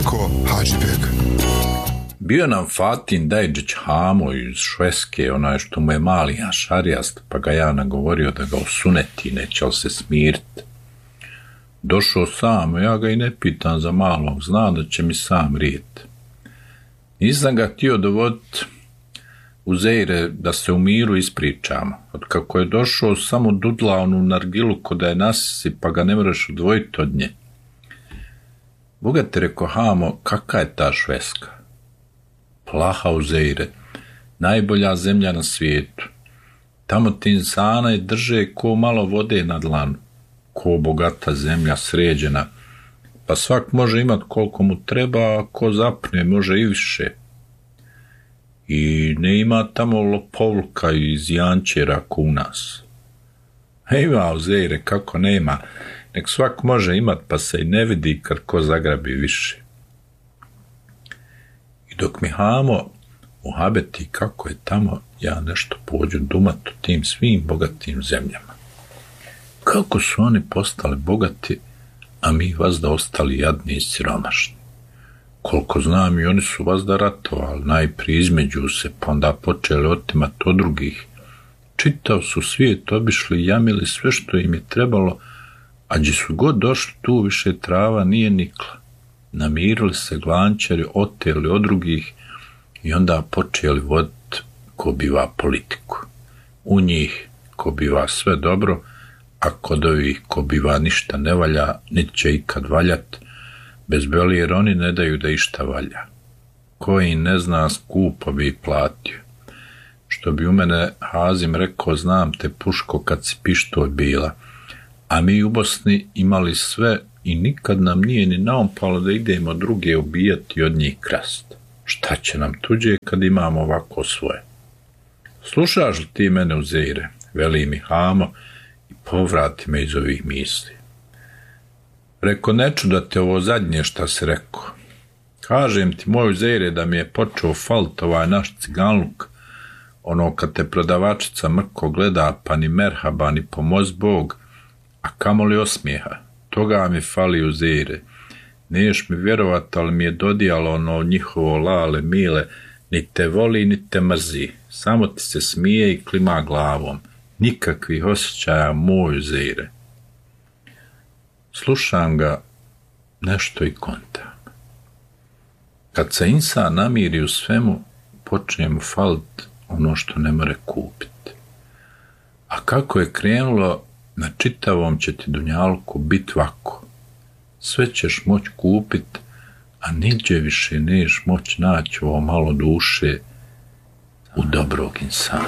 rekao Hadžibek. Bio nam Fatin Dajđić Hamo iz Švedske, onaj što mu je mali šarijast, pa ga ja nagovorio da ga osuneti, neće li se smiriti. Došao sam, ja ga i ne pitam za malog, zna da će mi sam rijeti. Nisam ga htio dovoditi u Zaire da se u miru ispričamo. Od kako je došao, samo dudla onu nargilu ko da je nasisi, pa ga ne moraš odvojiti od nje. Boga te, reko Hamo, kakva je ta Švedska? Plaha u Zaire, najbolja zemlja na svijetu. Tamo ti insana i drže ko malo vode na dlanu, ko bogata zemlja sređena, pa svak može imat koliko mu treba, a ko zapne može i više. I ne ima tamo lopovluka iz jančera ko u nas. Ima u Zaire, kako nema, nek svak može imat pa se i ne vidi kad ko zagrabi više. I dok mi Hamo uhabeti kako je tamo, ja nešto pođu dumat o tim svim bogatim zemljama. Kako su oni postali bogati, a mi vazda ostali jadni i siromašni. Koliko znam, i oni su vazda ratovali, najprije između se, pa onda počeli otimat od drugih. Čitav su svijet obišli, jamili sve što im je trebalo, a gdje su god došli, tu više trava nije nikla. Namirili se glančari, oteli od drugih i onda počeli voditi ko biva politiku. U njih ko biva sve dobro, a kod ovih ko biva ništa ne valja, niti će ikad valjat, bez beli jer oni ne daju da išta valja. Koji ne zna, skupo bi platio. Što bi u mene Hazim rekao, znam te puško kad si pištolj bila, a mi u Bosni imali sve i nikad nam nije ni naompalo da idemo druge ubijati i od njih krast. Šta će nam tuđe kad imamo ovako svoje? Slušaš li ti mene u Zaire, veli mi Hamo, i povrati me iz ovih misli. Reko, neću da te ovo zadnje šta si rekao. Kažem ti, moj Zaire, da mi je počeo falt ovaj naš ciganluk, ono kad te prodavačica mrko gleda, pa ni merhaba, ni pomoz Bog, a kamoli osmijeha. Toga mi fali u Zaire. Niješ mi vjerovat, ali mi je dodijalo ono njihovo lale mile, ni te voli, ni te mrzi. Samo ti se smije i klima glavom. Nikakvih osjećaja moj Zaire. Slušam ga, nešto i kontam. Kad se insan namiri u svemu, počne mu falit ono što ne more kupiti. A kako je krenulo, na čitavom će ti dunjalku bit vako. Sve ćeš moć kupit, a niđe više neš moć naći ovo malo duše u dobrog insana.